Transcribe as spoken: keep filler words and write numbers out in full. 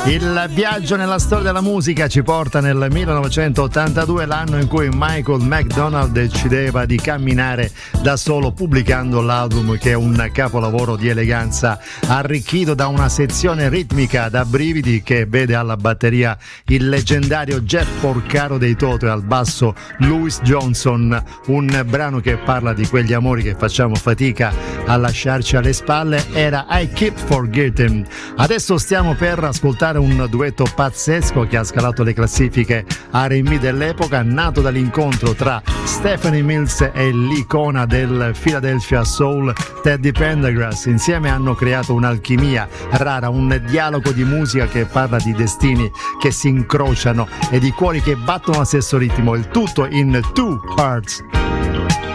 Il viaggio nella storia della musica ci porta nel millenovecentottantadue, l'anno in cui Michael McDonald decideva di camminare da solo pubblicando l'album, che è un capolavoro di eleganza arricchito da una sezione ritmica da brividi che vede alla batteria il leggendario Jeff Porcaro dei Toto e al basso Louis Johnson, un brano che parla di quegli amori che facciamo fatica a lasciarci alle spalle. Era I Keep Forgetting. Adesso stiamo per ascoltare un duetto pazzesco che ha scalato le classifiche R and B dell'epoca, nato dall'incontro tra Stephanie Mills e l'icona del Philadelphia Soul Teddy Pendergrass. Insieme hanno creato un'alchimia rara, un dialogo di musica che parla di destini che si incrociano e di cuori che battono allo stesso ritmo, il tutto in Two Hearts.